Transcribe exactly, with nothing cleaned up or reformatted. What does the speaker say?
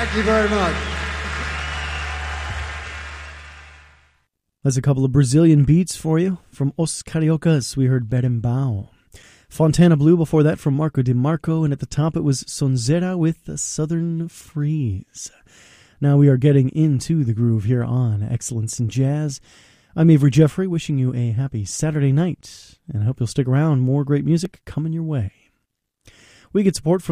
Thank you very much. That's a couple of Brazilian beats for you. From Os Cariocas, we heard Berimbau. Fontana Blue before that from Marco Di Marco, and at the top it was Sonzeira with the Southern Freeze. Now we are getting into the groove here on Excellence in Jazz. I'm Avery Jeffrey, wishing you a happy Saturday night, and I hope you'll stick around. More great music coming your way. We get support from